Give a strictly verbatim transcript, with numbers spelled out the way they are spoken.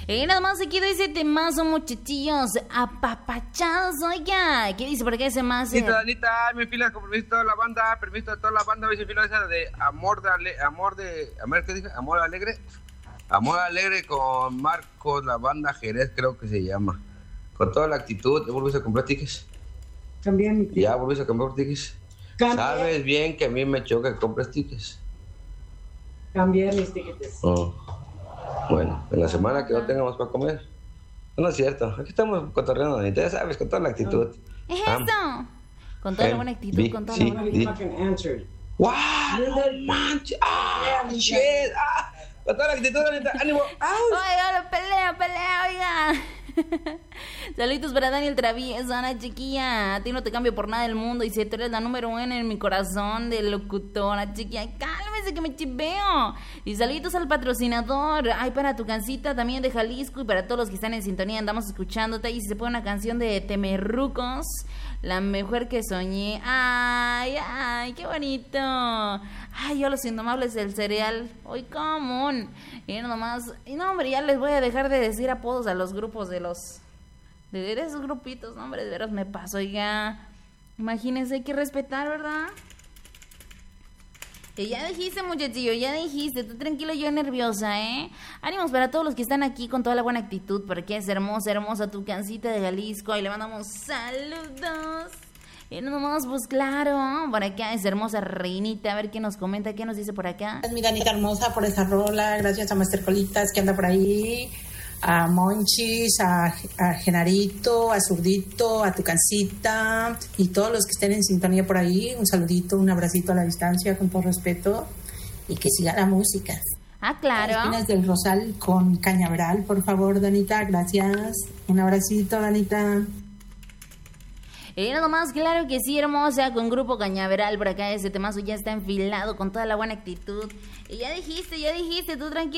Y nada más aquí dice temazo, muchachillos, apapachados, oiga. ¿Qué dice por qué ese más? Anita, Anita, me filas con permiso de toda la banda, permiso de toda la banda, me fila esa de amor de, ale, amor de, a ver, ¿qué dije? Amor alegre. Amor alegre con Marcos, la banda Jerez, creo que se llama. Con toda la actitud, ¿ya volviste a comprar tickets? También, mi tío. ¿Ya volviste a comprar tickets? Cambié. Sabes bien que a mí me choca que compres tickets. Cambiar mis tickets. Oh. Bueno, en la semana que no tengamos para comer. No es cierto, aquí estamos cotorreando, Anita, ya sabes, con toda la actitud. ¿Es Ah. eso? Con toda la buena actitud, Vi, con toda sí, la buena vi. Fucking answered. ¡Wow! ¡No manches! ¡Ah! ¡Shit! ¡Ah! Con toda la actitud, Anita, ánimo. ¡Ah! Oiga, pelea, pelea, oiga. Saluditos para Daniel Travieso, Ana chiquilla. A ti no te cambio por nada del mundo. Y si tú eres la número uno en mi corazón de locutora, chiquilla, cálmese que me chiveo. Y saluditos al patrocinador. Ay, para tu cancita también de Jalisco. Y para todos los que están en sintonía, andamos escuchándote. Y si se pone una canción de Temerrucos, la mejor que soñé. Ay, ay, qué bonito. Ay, yo los indomables del cereal. Hoy común. Y nada más. Y no, hombre, ya les voy a dejar de decir apodos a los grupos de los. De esos grupitos, no, hombre, de veras me paso, oiga. Imagínense, hay que respetar, ¿verdad? Que ya dijiste, muchachillo, ya dijiste. Tú tranquilo, yo nerviosa, ¿eh? Ánimos para todos los que están aquí con toda la buena actitud, porque es hermosa, hermosa tu cancita de Jalisco. Y le mandamos saludos. Y no nomás, pues claro, por acá es hermosa Reinita, a ver qué nos comenta, qué nos dice por acá. Mi Danita hermosa por esa rola, gracias a Master Colitas que anda por ahí, a Monchis, a, a Genarito, a Zurdito, a Tucancita y todos los que estén en sintonía por ahí, un saludito, un abracito a la distancia con todo respeto y que siga la música. Ah, claro. Espinas del Rosal con Cañaveral, por favor, Danita, gracias. Un abracito, Danita. Y nada más, claro que sí, hermosa, con Grupo Cañaveral por acá, ese temazo ya está enfilado con toda la buena actitud. Y ya dijiste, ya dijiste, tú tranquilo.